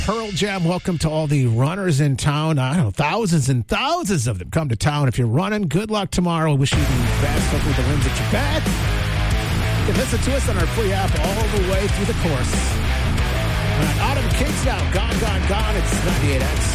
Pearl Jam, welcome to all the runners in town. I don't know, thousands and thousands of them come to town. If you're running, good luck tomorrow. Wish you the best. Hopefully the wind's at your back. You can listen to us on our free app all the way through the course. All right, Autumn Kings now. Gone, gone, gone. It's 98X.